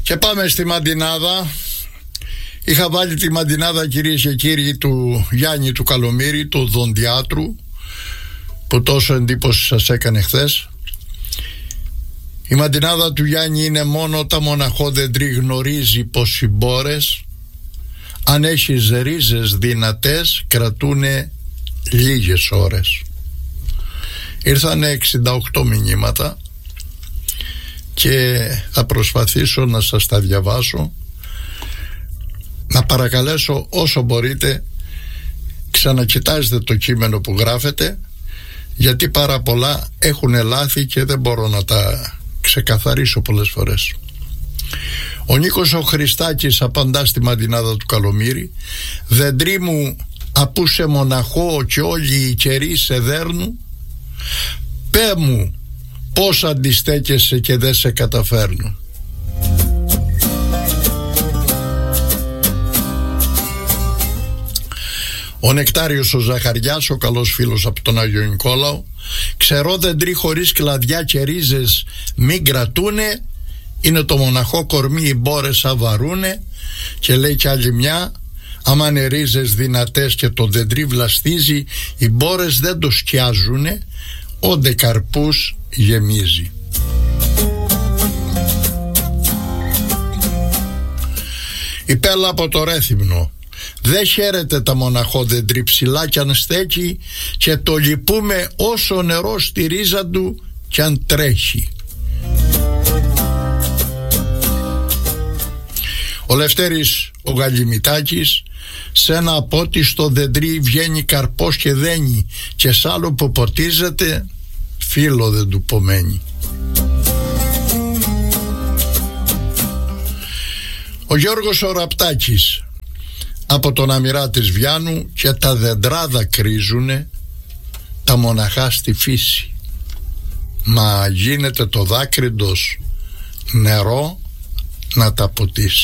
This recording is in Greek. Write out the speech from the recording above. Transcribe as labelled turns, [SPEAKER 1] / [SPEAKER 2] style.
[SPEAKER 1] Και πάμε στη Μαντινάδα. Είχα βάλει τη Μαντινάδα, κυρίες και κύριοι, του Γιάννη του Καλομήρη, του δοντιάτρου, που τόσο εντύπωση σας έκανε χθες. Η Μαντινάδα του Γιάννη είναι: μόνο τα μοναχόδεντρη γνωρίζει πως οι μπόρες, αν έχεις ρίζες δυνατές, κρατούνε λίγες ώρες. Ήρθανε 68 μηνύματα και θα προσπαθήσω να σας τα διαβάσω. Να παρακαλέσω όσο μπορείτε ξανακοιτάζετε το κείμενο που γράφετε, γιατί πάρα πολλά έχουν λάθη και δεν μπορώ να τα ξεκαθαρίσω πολλές φορές. Ο Νίκος ο Χριστάκης απαντά στη Μαντινάδα του Καλομήρη: «Δεντρί μου, απού σε μοναχό και όλοι οι καιροί σε δέρνουν, πέ μου πώς αντιστέκεσαι και δεν σε καταφέρνουν». Ο Νεκτάριος ο Ζαχαριάς, ο καλός φίλος από τον Άγιο Νικόλαο: «Ξερό δεντρί χωρίς κλαδιά και ρίζες μην κρατούνε, είναι το μοναχό κορμί οι μπόρες αβαρούνε». Και λέει κι άλλη μια: «Άμα είναι ρίζες δυνατές και το δεντρί βλαστίζει, οι μπόρες δεν το σκιάζουνε, όντε καρπούς γεμίζει». Η Πέλα από το Ρέθυμνο: «Δεν χαίρεται τα μοναχόδεντρη ψηλά κι αν στέκει, και το λυπούμε όσο νερό στη ρίζα του κι αν τρέχει». Ο Λευτέρης ο Γαλιμητάκης: «Σε ένα απότιστο δεντρί βγαίνει καρπός και δένει, και σ' άλλο που ποτίζεται φίλο δεν του πομένει». Ο Γιώργος ο Ραπτάκης από τον Αμυρά της Βιάνου: «Και τα δεντρά δακρύζουνε, τα μοναχά στη φύση, μα γίνεται το δάκρυντος νερό να τα ποτίσει».